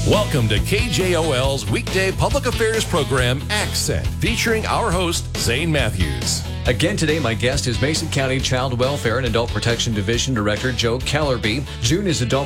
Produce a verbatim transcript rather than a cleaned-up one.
Welcome to K J O L's weekday public affairs program, Accent, featuring our host, Zane Matthews. Again today, my guest is Mason County Child Welfare and Adult Protection Division Director Joe Kellerby. June is Adult